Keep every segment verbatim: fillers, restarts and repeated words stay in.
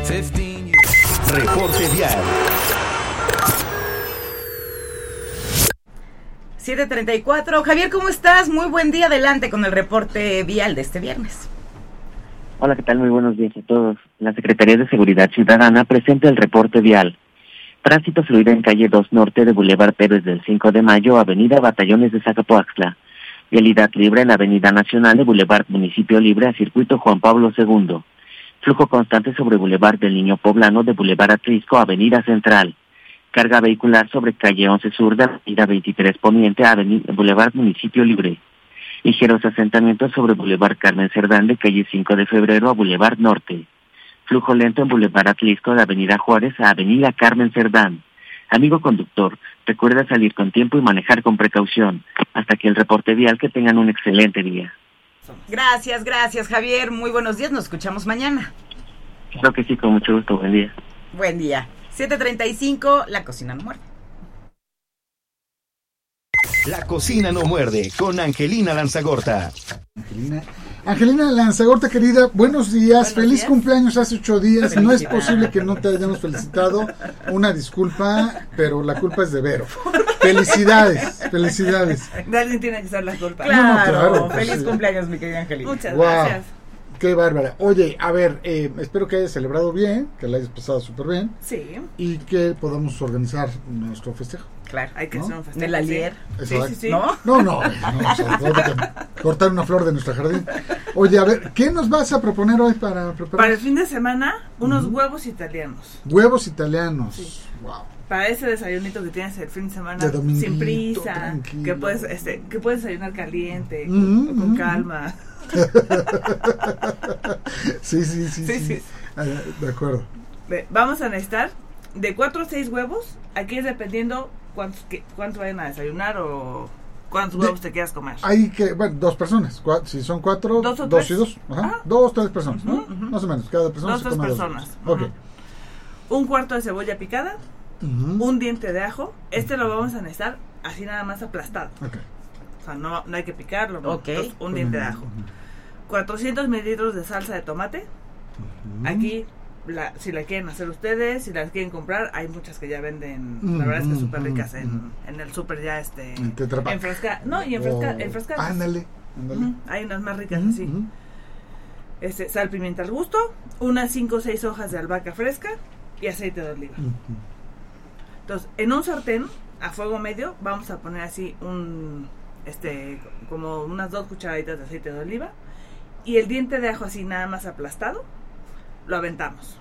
Reporte vial. siete treinta y cuatro. Javier, ¿cómo estás? Muy buen día. Adelante con el reporte vial de este viernes. Hola, ¿qué tal? Muy buenos días a todos. La Secretaría de Seguridad Ciudadana presenta el reporte vial. Tránsito fluido en calle dos Norte de Boulevard Pérez del cinco de Mayo, Avenida Batallones de Zacapoaxtla. Vialidad libre en Avenida Nacional de Boulevard Municipio Libre a Circuito Juan Pablo segundo. Flujo constante sobre Boulevard del Niño Poblano de Boulevard Atlisco, Avenida Central. Carga vehicular sobre calle once Sur de Avenida veintitrés Poniente a Avenida Boulevard Municipio Libre. Ligeros asentamientos sobre Boulevard Carmen Cerdán de calle cinco de Febrero a Boulevard Norte. Flujo lento en Boulevard Atlisco de Avenida Juárez a Avenida Carmen Cerdán. Amigo conductor, recuerda salir con tiempo y manejar con precaución. Hasta aquí el reporte vial, que tengan un excelente día. Gracias, gracias, Javier. Muy buenos días, nos escuchamos mañana. Creo que sí, con mucho gusto. Buen día. Buen día. siete treinta y cinco, La Cocina No Muerde. La Cocina No Muerde, con Angelina Lanzagorta. Angelina, Angelina Lanzagorta, querida, buenos días, Buenos feliz días. Cumpleaños hace ocho días, no es posible que no te hayamos felicitado, una disculpa, pero la culpa es de Vero. Felicidades, felicidades. De alguien tiene que ser la culpa. Claro, No, no, claro, feliz sí. cumpleaños, mi querida Angelina. Muchas Wow. gracias. Qué bárbara. Oye, a ver, eh, espero que hayas celebrado bien, que la hayas pasado súper bien Sí, y que podamos organizar nuestro festejo. Claro. hay que ¿No? hacer un festejo. Del alier. Sí, sí, Exacto. sí. ¿No? No, no, no, o sea, tengo que cortar una flor de nuestro jardín. Oye, a ver, ¿qué nos vas a proponer hoy para preparar? Para el fin de semana, unos Ujú. huevos italianos. Huevos italianos. Sí. Wow. Para ese desayunito que tienes el fin de semana, De dominguito, sin prisa, tranquilo. que puedes, este, que puedes desayunar caliente, Ujú, o con ujú. calma. Sí, sí, sí, Sí, sí. sí. Ah, de acuerdo. Ve, Vamos a necesitar de cuatro a seis huevos. Aquí es dependiendo cuántos, que, cuántos vayan a desayunar o cuántos De- huevos te quieras comer. Hay que, bueno, dos personas. Cua- si son cuatro, Dos o dos tres. y dos. Ajá. Ajá. Dos, tres personas, ¿no? Ujú, ujú. Más o menos. Cada persona Dos, se dos come personas. Ok. Ujú. Un cuarto de cebolla picada, Ujú. un diente de ajo. Este lo vamos a necesitar así nada más aplastado. Ok. O sea, no, no hay que picarlo. ¿no? Ok. Entonces, un diente de ajo. cuatrocientos mililitros de salsa de tomate. Ujú. Aquí, la, si la quieren hacer ustedes, si las quieren comprar, hay muchas que ya venden. Mm, La verdad es que mm, súper ricas mm, en, mm. en el súper ya este. En Tetra Pak. En fresca, no, y en fresca, Oh. en frescadas. Ándale, ándale. Ujú, hay unas más ricas Ujú, así. ujú. Este, sal, pimienta al gusto, unas cinco o seis hojas de albahaca fresca y aceite de oliva. Ujú. Entonces, en un sartén a fuego medio vamos a poner así un, este, como unas dos cucharaditas de aceite de oliva y el diente de ajo así nada más aplastado, lo aventamos.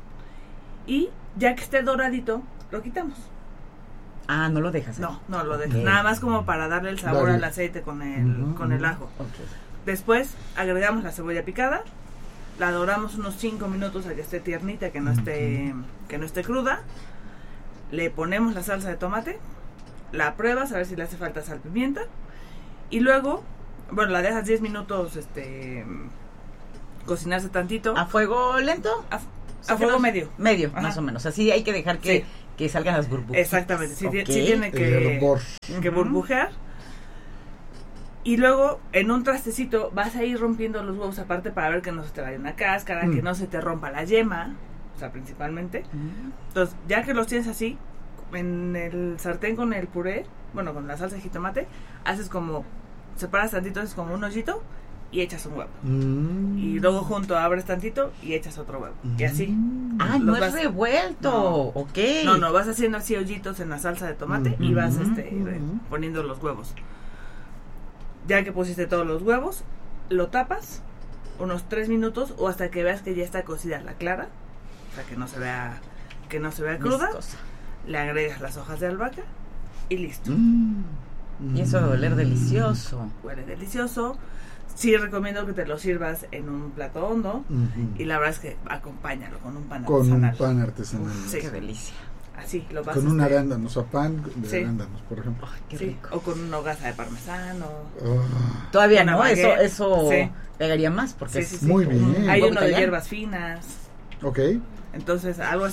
Y ya que esté doradito, lo quitamos. Ah, no lo dejas ahí. No, no lo dejas. Ok. Nada más como para darle el sabor Dale. al aceite con el, Ujú, con el ujú. ajo. Ok. Después agregamos la cebolla picada, la doramos unos cinco minutos a que esté tiernita, que no esté, que no esté cruda. Le ponemos la salsa de tomate, la pruebas a ver si le hace falta sal, pimienta y luego, bueno, la dejas diez minutos este cocinarse tantito ¿A fuego lento? a, O sea, a que fuego no- medio. Medio, Ajá. más o menos. Así hay que dejar que, Sí. que salgan las burbujas. Exactamente, sí, ti- Ok. sí tiene El que, hervor. que burbujear. Y luego en un trastecito vas a ir rompiendo los huevos aparte para ver que no se te vaya una cáscara, Mm. que no se te rompa la yema, o sea, principalmente. Entonces, ya que los tienes así, en el sartén con el puré, bueno, con la salsa de jitomate, haces como, separas tantito, haces como un hoyito y echas un huevo. Mm. Y luego junto abres tantito y echas otro huevo. Y así. Ah, Los no es vas- revuelto. No. Ok. No, no, vas haciendo así hoyitos en la salsa de tomate y vas Ujú, este, ujú. poniendo los huevos. Ya que pusiste todos los huevos, lo tapas unos tres minutos o hasta que veas que ya está cocida la clara, o sea que no se vea que no se vea cruda. Viscosa. Le agregas las hojas de albahaca y listo. Mm. Y eso debe oler Mm. delicioso. Huele delicioso. Sí recomiendo que te lo sirvas en un plato hondo Ujú. y la verdad es que acompáñalo con un pan Con artesanal. un pan artesanal. Uf, sí. Qué delicia. Así lo vas Con un este, arándano, o sea, pan de Sí. arándanos, por ejemplo. Ay, qué sí, rico. o con una hogaza de parmesano. Ah, Todavía Una no, eso, baguette. eso Sí. pegaría más porque Sí, sí, es sí. Muy un bien. huevo Hay uno de italiano. hierbas finas. ok. Entonces, algo así,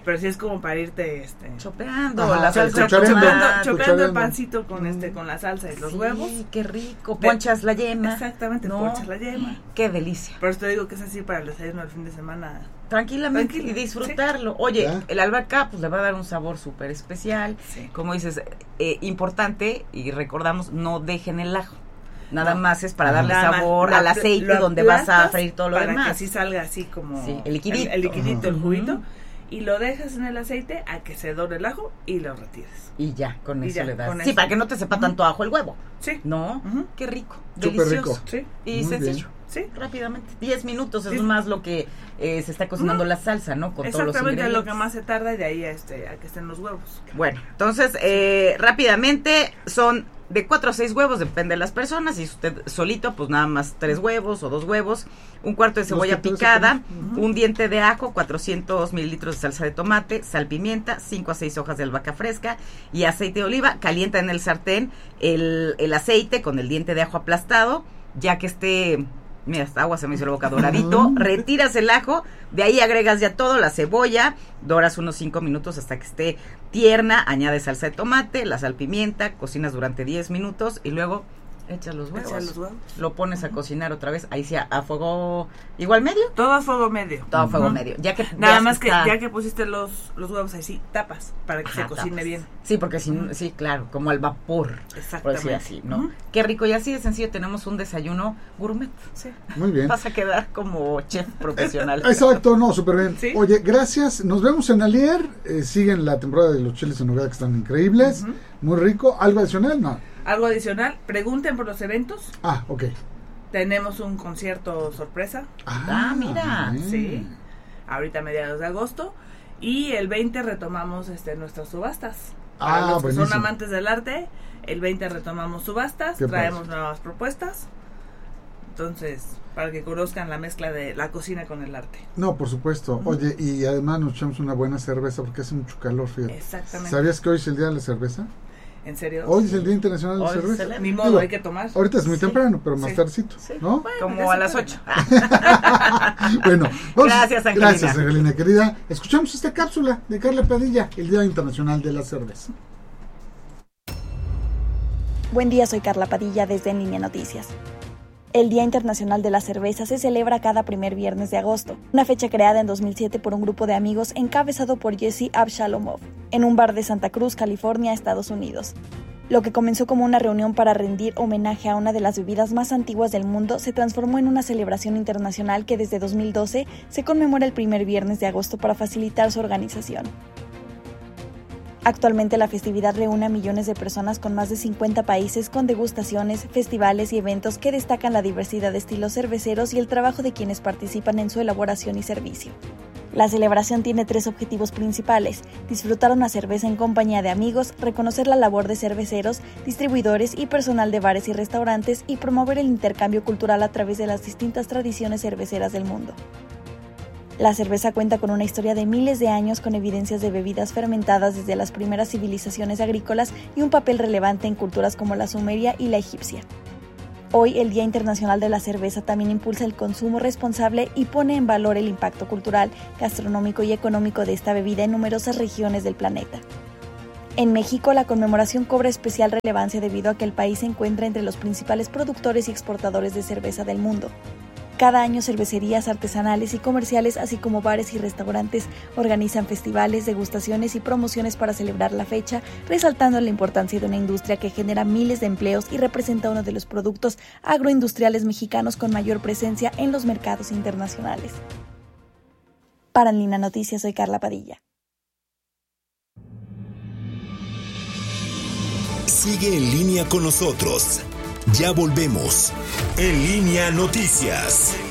Pero sí es como para irte este chopeando Ajá, la salsa, cuchareando. chopeando, chopeando, chopeando el cuchareando. pancito con este con la salsa y los sí, huevos. qué rico, De- ponchas la yema. Exactamente, No, ponchas la yema. qué delicia. Por eso te digo que es así para el desayuno el fin de semana. Tranquilamente Tranquilo, y disfrutarlo. Oye, ¿Ya? el albahaca pues le va a dar un sabor súper especial. Sí. Como dices, eh, importante, y recordamos, no dejen el ajo. Nada No. más es para darle Nada más sabor lo al apl- aceite lo donde vas a aplastas freír todo lo para demás. que así salga así como Sí, el liquidito. el, el liquidito, el Ujú. juguito, y lo dejas en el aceite a que se dore el ajo y lo retires. Y ya, con Y eso ya, le das. con Sí, eso. para que no te sepa Ujú. tanto ajo el huevo. Sí. No, Ujú. qué rico, Súper delicioso. rico. Sí. Y Muy sencillo. bien. Sí. Rápidamente, diez minutos es Sí. más lo que eh, se está cocinando Ujú. la salsa, ¿no? Con todos los Exactamente, es ingredientes. lo que más se tarda y de ahí a, este, a que estén los huevos. Bueno, entonces, eh, rápidamente, son de cuatro a seis huevos, depende de las personas. Si usted solito, pues nada más tres huevos o dos huevos, un cuarto de cebolla que tú picada, desayunas. Ujú. un diente de ajo, cuatrocientos mililitros de salsa de tomate, sal, pimienta, cinco a seis hojas de albahaca fresca y aceite de oliva. Calienta en el sartén el, el aceite con el diente de ajo aplastado, ya que esté... Mira, hasta agua se me hizo la boca doradito. Retiras el ajo, de ahí agregas ya todo, la cebolla, doras unos cinco minutos hasta que esté tierna, añades salsa de tomate, la sal, pimienta, cocinas durante diez minutos y luego echas los huevos. Echas los huevos. Lo pones a cocinar otra vez, ahí sí a, a fuego igual medio, Todo a fuego medio. todo a fuego Ujú. medio. Ya que Nada ya más que está- ya que pusiste los, los huevos ahí, sí, tapas para que Ajá, se cocine tapas. bien. Sí, porque si no- sí, claro, como al vapor, por Exactamente. decir así, ¿no? Ujú. Qué rico, y así de sencillo tenemos un desayuno gourmet. Sí. Muy bien. Vas a quedar como chef profesional. Exacto, no, súper bien. Sí. Oye, gracias. Nos vemos en Alier. Eh, siguen la temporada de los chiles en nogada que están increíbles. Ujú. Muy rico. ¿Algo adicional? No. Algo adicional, pregunten por los eventos. Ah, ok. Tenemos un concierto sorpresa, Ah, mira. bien. sí, ahorita a mediados de agosto. Y el veinte retomamos este nuestras subastas. Para Ah, los que buenísimo. son amantes del arte, el veinte retomamos subastas, Qué traemos padre. nuevas propuestas. Entonces, para que conozcan la mezcla de la cocina con el arte. No, por supuesto. Ujú. Oye, y además nos echamos una buena cerveza porque hace mucho calor, fíjate. Exactamente. ¿Sabías que hoy es el día de la cerveza? ¿En serio? Hoy es el Día Internacional de la Hoy se Cerveza. celebra. Ni modo, Digo, hay que tomar. Ahorita es muy Sí. temprano, pero más Sí. tardecito, Sí. ¿no? Como ya a se las puede. ocho. Bueno, vamos- Gracias, Angelina. Gracias, Angelina, querida. Escuchamos esta cápsula de Carla Padilla, el Día Internacional de la Cerveza. Buen día, soy Carla Padilla desde En Línea Noticias. El Día Internacional de la Cerveza se celebra cada primer viernes de agosto, una fecha creada en dos mil siete por un grupo de amigos encabezado por Jesse Abshalomov, en un bar de Santa Cruz, California, Estados Unidos. Lo que comenzó como una reunión para rendir homenaje a una de las bebidas más antiguas del mundo se transformó en una celebración internacional que desde dos mil doce se conmemora el primer viernes de agosto para facilitar su organización. Actualmente la festividad reúne a millones de personas con más de cincuenta países con degustaciones, festivales y eventos que destacan la diversidad de estilos cerveceros y el trabajo de quienes participan en su elaboración y servicio. La celebración tiene tres objetivos principales: disfrutar una cerveza en compañía de amigos, reconocer la labor de cerveceros, distribuidores y personal de bares y restaurantes y promover el intercambio cultural a través de las distintas tradiciones cerveceras del mundo. La cerveza cuenta con una historia de miles de años con evidencias de bebidas fermentadas desde las primeras civilizaciones agrícolas y un papel relevante en culturas como la sumeria y la egipcia. Hoy, el Día Internacional de la Cerveza también impulsa el consumo responsable y pone en valor el impacto cultural, gastronómico y económico de esta bebida en numerosas regiones del planeta. En México, la conmemoración cobra especial relevancia debido a que el país se encuentra entre los principales productores y exportadores de cerveza del mundo. Cada año cervecerías artesanales y comerciales, así como bares y restaurantes, organizan festivales, degustaciones y promociones para celebrar la fecha, resaltando la importancia de una industria que genera miles de empleos y representa uno de los productos agroindustriales mexicanos con mayor presencia en los mercados internacionales. Para En Línea Noticias, soy Carla Padilla. Sigue en línea con nosotros. Ya volvemos. En Línea Noticias.